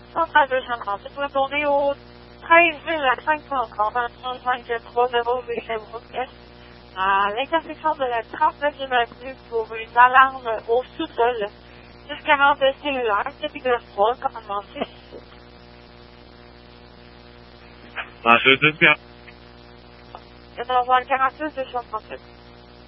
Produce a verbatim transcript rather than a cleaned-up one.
Centrale deux cent trente-huit, répondez au treize mille cinq cent trente, trente-cinq trois zéro rue Sherbrooke-Est, à l'intersection de la trente-neuvième avenue pour une alarme au sous-sol. six quarante cellulaire, Capitole trois, commandement six. Ensuite, quatre-vingt-quarante-six deux cent trente-huit.